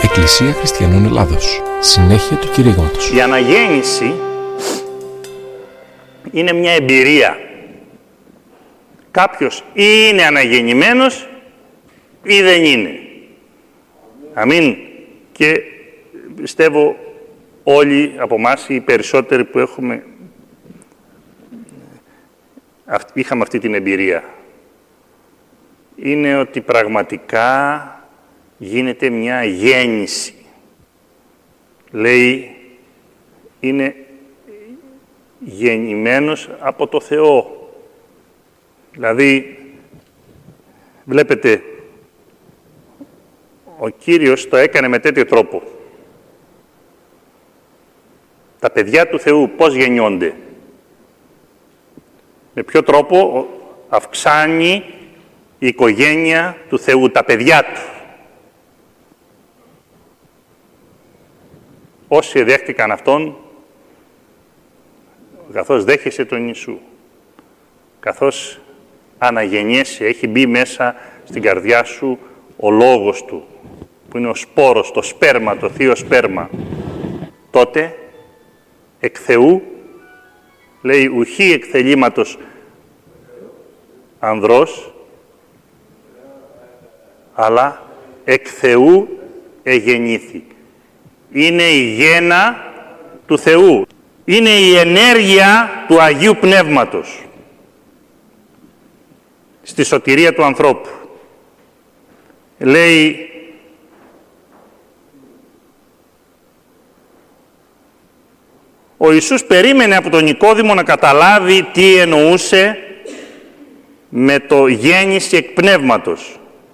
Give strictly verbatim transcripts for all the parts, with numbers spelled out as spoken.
Εκκλησία Χριστιανών Ελλάδος. Συνέχεια του κηρύγματος. Η αναγέννηση είναι μια εμπειρία. Κάποιος ή είναι αναγεννημένος ή δεν είναι. Αμήν. Και πιστεύω όλοι από εμάς, οι περισσότεροι που έχουμε, είχαμε αυτή την εμπειρία, είναι ότι πραγματικά γίνεται μια γέννηση. Λέει, είναι γεννημένος από το Θεό. Δηλαδή, βλέπετε, ο Κύριος το έκανε με τέτοιο τρόπο. Τα παιδιά του Θεού πώς γεννιόνται? Με ποιο τρόπο αυξάνει η οικογένεια του Θεού, τα παιδιά του. Όσοι δέχτηκαν Αυτόν, καθώς δέχεσαι τον Ιησού, καθώς αναγεννιέσαι, έχει μπει μέσα στην καρδιά σου ο Λόγος Του, που είναι ο σπόρος, το σπέρμα, το Θείο σπέρμα, τότε εκ Θεού, λέει, ουχή εκ θελήματος ανδρός, αλλά εκ Θεού εγεννήθη. Είναι η γέννα του Θεού. Είναι η ενέργεια του Αγίου Πνεύματος στη σωτηρία του ανθρώπου. Λέει, ο Ιησούς περίμενε από τον Νικόδημο να καταλάβει τι εννοούσε με το γέννηση εκ πνεύματος.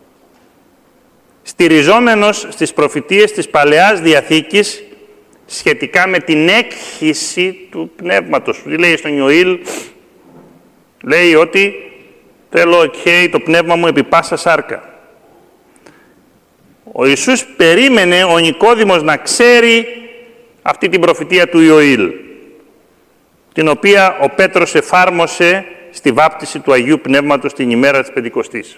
Στηριζόμενος στις προφητείες της Παλαιάς Διαθήκης σχετικά με την έκχυση του πνεύματος. Τι λέει στον Ιωήλ? Λέει ότι θέλω okay, το πνεύμα μου επί πάσα σάρκα. Ο Ιησούς περίμενε ο Νικόδημος να ξέρει αυτή την προφητεία του Ιωήλ, την οποία ο Πέτρος εφάρμοσε στη βάπτιση του Αγίου Πνεύματος την ημέρα της Πεντηκοστής.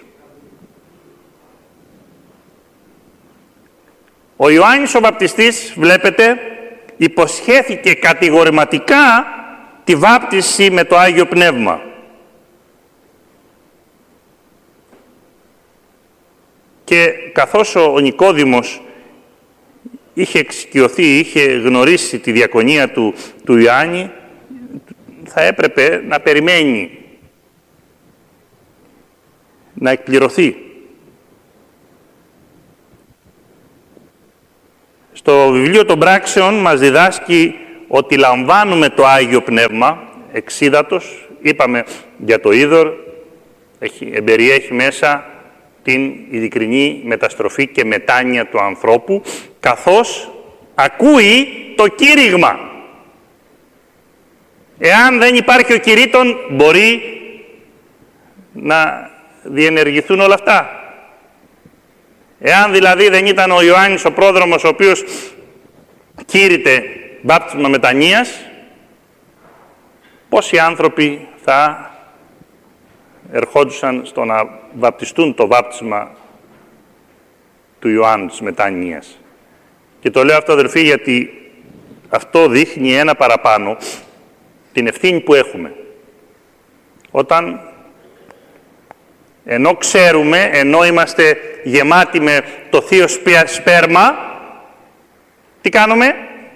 Ο Ιωάννης ο Βαπτιστής, βλέπετε, υποσχέθηκε κατηγορηματικά τη βάπτιση με το Άγιο Πνεύμα. Και καθώς ο Νικόδημος είχε εξοικειωθεί, είχε γνωρίσει τη διακονία του, του Ιωάννη, θα έπρεπε να περιμένει να εκπληρωθεί. Στο βιβλίο των Πράξεων μας διδάσκει ότι λαμβάνουμε το Άγιο Πνεύμα εξίδατος. Είπαμε για το είδωρ, έχει, εμπεριέχει μέσα την ειλικρινή μεταστροφή και μετάνοια του ανθρώπου, καθώς ακούει το κήρυγμα. Εάν δεν υπάρχει ο κηρύττων, μπορεί να διενεργηθούν όλα αυτά. Εάν δηλαδή δεν ήταν ο Ιωάννης ο πρόδρομος, ο οποίος κήρυτε βάπτισμα μετανοίας, πόσοι άνθρωποι θα ερχόντουσαν στο να βαπτιστούν το βάπτισμα του Ιωάννου της μετανοίας? Και το λέω αυτό, αδερφοί, γιατί αυτό δείχνει ένα παραπάνω την ευθύνη που έχουμε. Όταν ενώ ξέρουμε, ενώ είμαστε γεμάτοι με το Θείο σπέρμα, τι κάνουμε?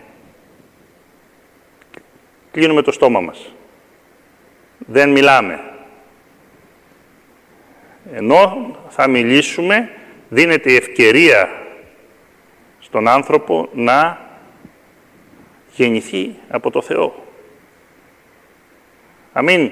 Κλείνουμε το στόμα μας. Δεν μιλάμε. Ενώ θα μιλήσουμε, δίνεται η ευκαιρία στον άνθρωπο να γεννηθεί από το Θεό. Αμήν.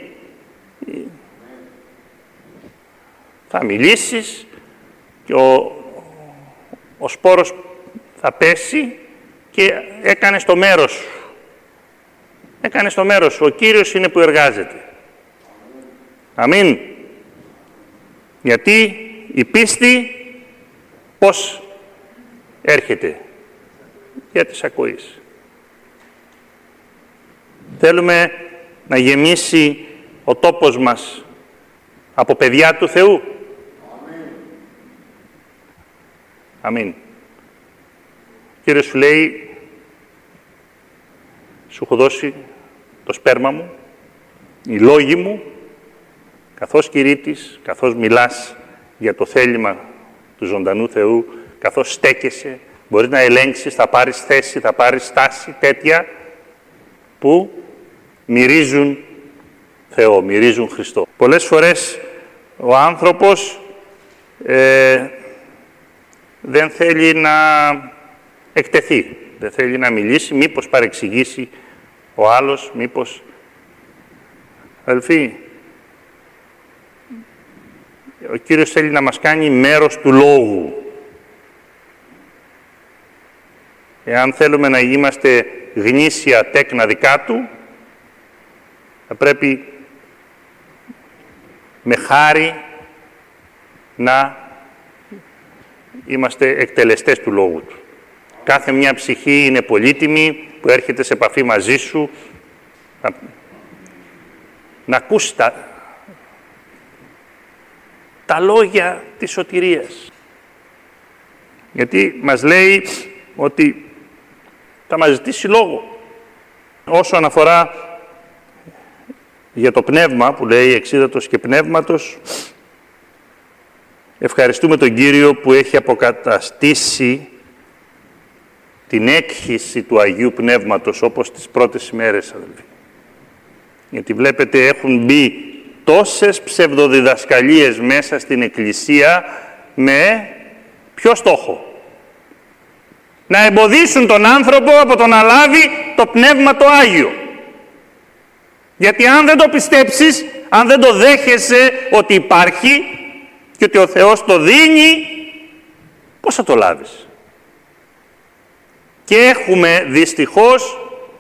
Θα μιλήσεις και ο, ο σπόρος θα πέσει και έκανες το μέρος σου. Έκανες το μέρος σου. Ο Κύριος είναι που εργάζεται. Αμήν. Γιατί η πίστη πώς έρχεται? Για της ακοής. Θέλουμε να γεμίσει ο τόπος μας από παιδιά του Θεού. Αμήν. Κύριος σου λέει, σου έχω δώσει το σπέρμα μου, οι λόγοι μου, καθώς κηρύττεις, καθώς μιλάς για το θέλημα του ζωντανού Θεού, καθώς στέκεσαι, μπορείς να ελέγξεις, θα πάρεις θέση, θα πάρεις στάση τέτοια που μυρίζουν Θεό, μυρίζουν Χριστό. Πολλές φορές ο άνθρωπος ε, δεν θέλει να εκτεθεί, δεν θέλει να μιλήσει, μήπως παρεξηγήσει ο άλλος, μήπως... Αδελφοί, ο Κύριος θέλει να μας κάνει μέρος του Λόγου. Εάν θέλουμε να είμαστε γνήσια τέκνα δικά Του, θα πρέπει με χάρη να είμαστε εκτελεστές του Λόγου Του. Κάθε μια ψυχή είναι πολύτιμη που έρχεται σε επαφή μαζί σου, να, να ακούσει τα, τα λόγια της σωτηρίας. Γιατί μας λέει ότι θα μας ζητήσει λόγο. Όσον αφορά για το πνεύμα, που λέει εξίδατος και πνεύματος, ευχαριστούμε τον Κύριο που έχει αποκαταστήσει την έκχυση του Αγίου Πνεύματος, όπως τις πρώτες ημέρες, αδελφοί. Γιατί βλέπετε έχουν μπει τόσες ψευδοδιδασκαλίες μέσα στην Εκκλησία με ποιο στόχο? Να εμποδίσουν τον άνθρωπο από το να λάβει το Πνεύμα το Άγιο. Γιατί αν δεν το πιστέψεις, αν δεν το δέχεσαι ότι υπάρχει και ότι ο Θεός το δίνει, πώς θα το λάβεις? Και έχουμε δυστυχώς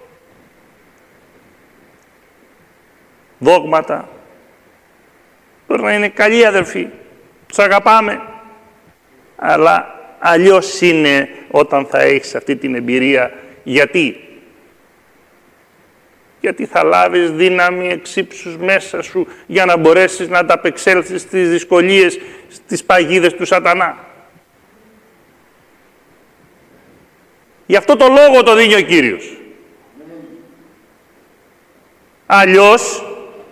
δόγματα. Μπορεί να είναι καλοί αδελφοί, τους αγαπάμε, αλλά αλλιώς είναι όταν θα έχεις αυτή την εμπειρία. Γιατί? Γιατί θα λάβεις δύναμη εξύψους μέσα σου για να μπορέσεις να ανταπεξέλθεις στις δυσκολίες, στις παγίδες του σατανά. Γι' αυτό το λόγο το δίνει ο Κύριος. Αλλιώς,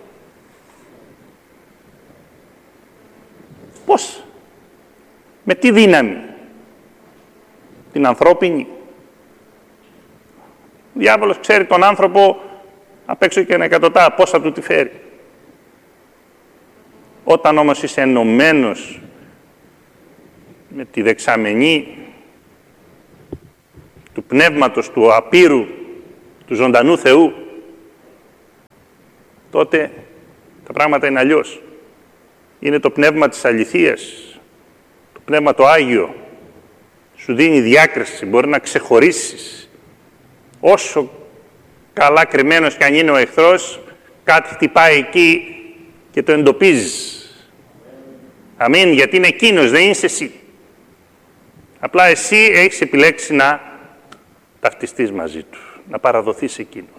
πώς, με τι δύναμη? Την ανθρώπινη. Ο διάβολος ξέρει τον άνθρωπο απ' έξω και ένα εκατοτά, πώς θα του τη φέρει. Όταν όμως είσαι ενωμένος με τη δεξαμενή του Πνεύματος, του απείρου, του ζωντανού Θεού, τότε τα πράγματα είναι αλλιώς. Είναι το Πνεύμα της αληθείας, το Πνεύμα το Άγιο. Σου δίνει διάκριση, μπορεί να ξεχωρίσεις. Όσο καλά κρυμμένος κι αν είναι ο εχθρός, κάτι χτυπάει εκεί και το εντοπίζεις. Αμήν, γιατί είναι εκείνος, δεν είσαι εσύ. Απλά εσύ έχεις επιλέξει να ταυτιστείς μαζί του, να παραδοθείς εκείνο.